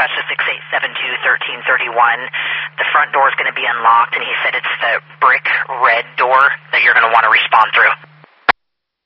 dispatch to 6872-1331. The front door is going to be unlocked, and he said it's the brick red door that you're going to want to respond through.